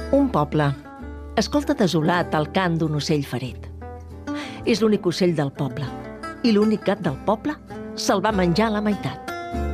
Un poble. Escolta desolat el cant d'un ocell ferit. És l'únic ocell del poble. I l'únic gat del poble se'l va menjar a la meitat.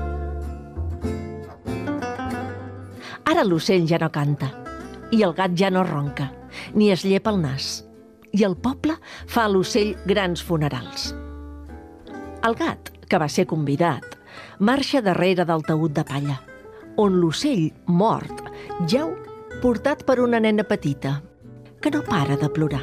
Ara l'ocell ja no canta. I el gat ja no ronca. Ni es llepa el nas. I el poble fa a l'ocell grans funerals. El gat, que va ser convidat, marxa darrere del taüt de palla, on l'ocell mort jeu portat per una nena petita, que no para de plorar.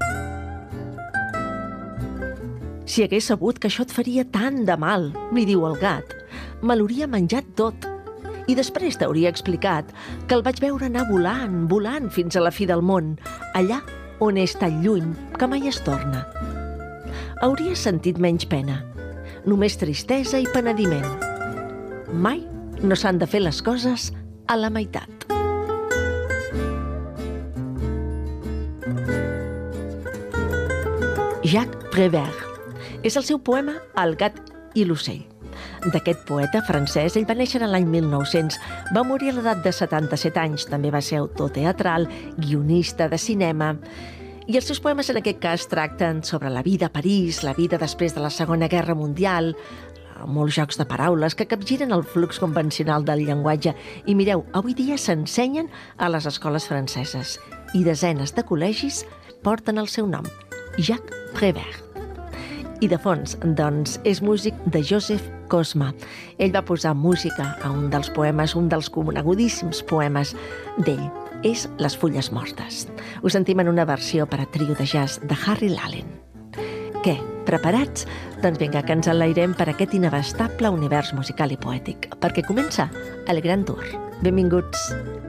Si hagués sabut que això et faria tant de mal, li diu el gat, me l'hauria menjat tot. I després t'hauria explicat que el vaig veure anar volant, volant fins a la fi del món, allà on és tan lluny que mai es torna. Hauries sentit menys pena, només tristesa i penediment. Mai no s'han de fer les coses a la meitat. Jacques Prévert. És el seu poema El gat i l'ocell. D'aquest poeta francès, ell va néixer l'any 1900, va morir a l'edat de 77 anys, també va ser autor teatral, guionista de cinema, i els seus poemes en aquest cas tracten sobre la vida a París, la vida després de la Segona Guerra Mundial, molts jocs de paraules que capgiren el flux convencional del llenguatge. I mireu, avui dia s'ensenyen a les escoles franceses i desenes de col·legis porten el seu nom, Jacques Prévert. I de fons, doncs, és músic de Joseph Cosma. Ell va posar música a un dels poemes, un dels conegudíssims poemes d'ell. És Les fulles mortes. Ho sentim en una versió per a trio de jazz de Harry Lallen. Què, preparats? Doncs vinga, que ens enlairem per aquest inabastable univers musical i poètic, perquè comença el Gran Tour. Benvinguts!